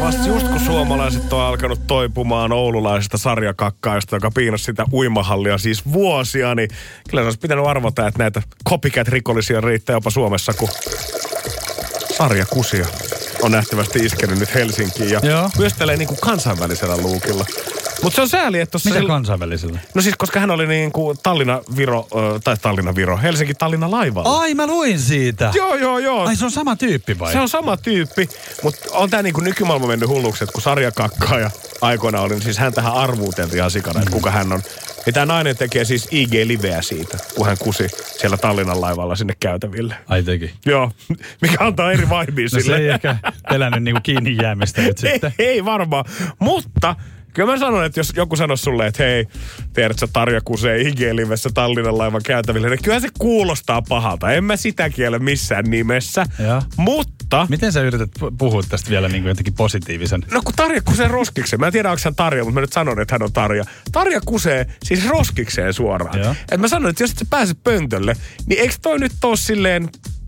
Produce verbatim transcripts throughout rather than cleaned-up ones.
vasta just kun suomalaiset on alkanut toipumaan oululaisesta sarjakakkaista, joka piinasi sitä uimahallia siis vuosia, niin kyllä se olisi pitänyt arvata, että näitä copycat-rikollisia riittää jopa Suomessa, kun sarjakusia on nähtävästi iskenyt nyt Helsinkiin ja Joo. pyöstelee niin kuin kansainvälisellä luukilla. Mutta se on sääli, että tossa... Mitä sel... kansainvälisellä? No siis, koska hän oli niin kuin Tallinna-Viro, tai Tallinna-Viro, Helsinki-Tallinna-laivalla. Ai, mä luin siitä. Joo, joo, joo. Ai, se on sama tyyppi vai? Se on sama tyyppi, mutta on tää niinku nykymaailma mennyt hulluksi, että kun sarjakakkaaja aikoina oli, niin siis hän tähän arvuuteltiin ihan sikana, mm. että kuka hän on. Ja tää nainen tekee siis I G-liveä siitä, kun hän kusi siellä Tallinnan laivalla sinne käytäville. Ai teki. Joo, mikä antaa eri vaibia no sille. se ei ehkä pelännyt niinku kiinni jäämistä nyt sitten. Ei, ei varmaan, mutta... Kyllä mä sanon, että jos joku sanoisi sulle, että hei, tiedätkö, Tarja kusee I G-livessä Tallinnan laivan käytäville, niin kyllä se kuulostaa pahalta. En mä sitä kiele missään nimessä, ja. Mutta... Miten sä yrität puhua tästä vielä niin kuin jotenkin positiivisen? No kun Tarja kusee roskikseen. Mä en tiedä, onko hän Tarja, mutta mä nyt sanon, että hän on Tarja. Tarja kusee siis roskikseen suoraan. Että mä sanon, että jos et sä pääse pöntölle, niin eikö toi nyt ole silleen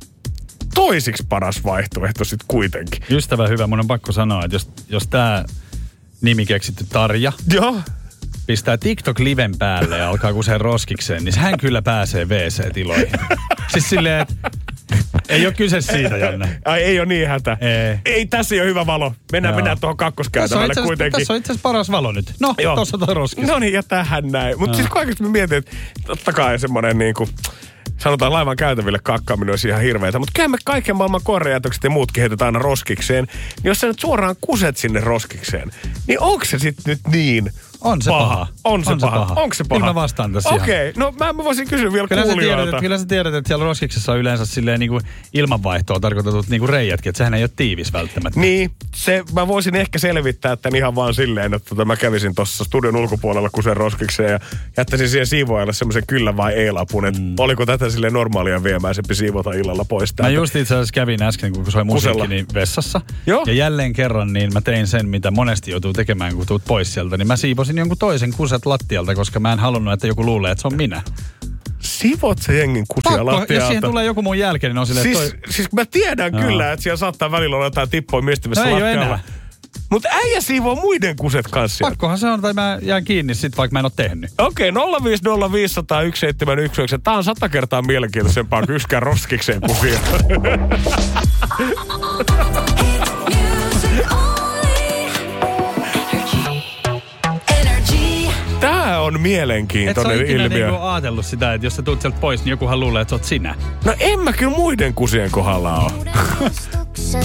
toisiksi paras vaihtoehto sit kuitenkin? Ystävä hyvä, mun on pakko sanoa, että jos, jos tää nimi keksitty Tarja Joo. pistää TikTok-liven päälle ja alkaa kuseen roskikseen, niin hän kyllä pääsee W C-tiloihin. Siis silleen, että ei ole kyse siitä, Janne. Ai ei ole niin hätä. Ei. Ei, tässä ei ole hyvä valo. Mennään, mennään tuohon kakkoskäytävälle kuitenkin. Tässä on itse asiassa paras valo nyt. No, Joo. Tossa toi roskis. No niin, ja tähän näin. Mutta siis kaikesta mä mietin, että totta kai semmoinen niinku... Sanotaan laivan käytäville kakkaaminen olisi ihan hirveätä, mutta kyllä me kaiken maailman koirajätökset ja muutkin heitetään aina roskikseen. Niin jos sä nyt suoraan kuset sinne roskikseen, niin onko se sitten nyt niin On se paha. paha. On se, on paha. se paha. Onko se paha? Kyllä mä vastaan tässä Okei, okay. No mä, mä voisin kysyä vielä kyllä kuulijoilta. Sä tiedät, kyllä sä tiedät, että siellä roskiksessa on yleensä silleen niin kuin ilmanvaihtoa tarkoitetut niin kuin reijätkin, että sehän ei ole tiivis välttämättä. Niin, se, mä voisin ehkä selvittää tämän ihan vaan silleen, että tota, mä kävisin tuossa studion ulkopuolella kusen roskikseen ja jättäisin siihen siivoajalle semmoisen kyllä vai ei-lapun, että mm. oliko tätä silleen normaalia viemäisempi siivota illalla pois täältä. Mä just itse asiassa kävin äsken, kun soi musiikki, niin vessassa. Joo. Ja jälleen kerran niin mä tein sen, mitä monesti joutuu tekemään, kun tuut pois sieltä, niin mä siivosin jonkun toisen kuset lattialta, koska mä en halunnut, että joku luulee, että se on minä. Sivot se jengin kusia Pakko, lattialta. jos siihen tulee joku mun jälkeen, niin on silleen, siis, toi... siis mä tiedän no. kyllä, että siellä saattaa välillä olla jotain tippoja miestimässä no lattialla. Mutta äijä siivoo muiden kuset kanssa. Pakkohan se on, tai mä jään kiinni sit, vaikka mä en oo tehnyt. Okei, okay, nolla viisi nolla viisi nolla nolla yksi seitsemän yksi yhdeksän. Tää on sata kertaa mielenkiintoisempaa kuin yskään roskikseen kusia. Tää on mielenkiintoinen ilmiö. Et sä ole ikinä niinku ajatellut sitä, että jos sä tuut sieltä pois, niin jokuhan luulee, että sä oot sinä. No en mä kyllä muiden kusien kohdalla oo.